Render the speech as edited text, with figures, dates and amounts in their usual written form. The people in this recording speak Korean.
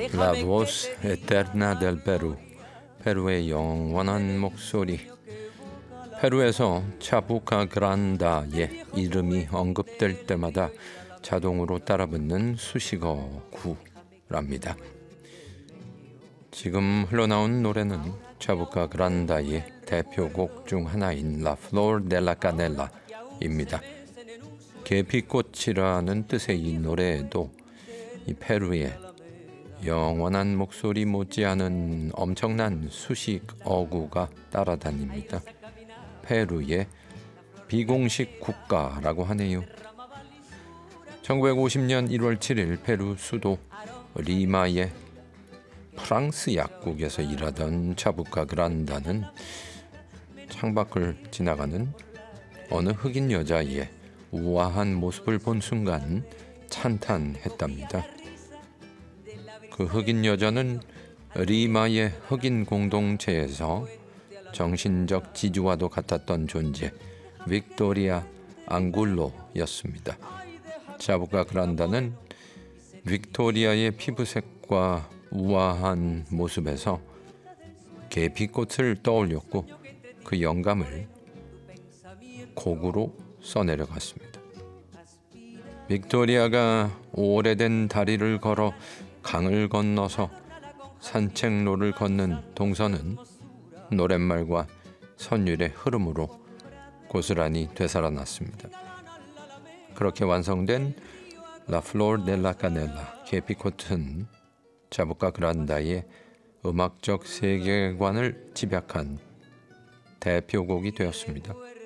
La voz eterna del Perú, 페루의 영원한 목소리. 페루에서 차부카 그란다의 이름이 언급될 때마다 자동으로 따라붙는 수식어 구랍니다. 지금 흘러나온 노래는 차부카 그란다의 대표곡 중 하나인 La Flor de la Canela입니다. 계피꽃이라는 뜻의 이 노래에도 이 페루의 영원한 목소리 못지않은 엄청난 수식 어구가 따라다닙니다. 페루의 비공식 국가라고 하네요. 1950년 1월 7일 페루 수도 리마의 프랑스 약국에서 일하던 차부카 그란다는 창밖을 지나가는 어느 흑인 여자의 우아한 모습을 본 순간 찬탄했답니다. 그 흑인 여자는 리마의 흑인 공동체에서 정신적 지주와도 같았던 존재 빅토리아 앙굴로였습니다. 차부카 그란다는 빅토리아의 피부색과 우아한 모습에서 계피꽃을 떠올렸고 그 영감을 곡으로 써내려갔습니다. 빅토리아가 오래된 다리를 걸어 강을 건너서 산책로를 걷는 동선은 노랫말과 선율의 흐름으로 고스란히 되살아났습니다. 그렇게 완성된 La Flor de la Canela, 계피꽃은 차부카 그란다의 음악적 세계관을 집약한 대표곡이 되었습니다.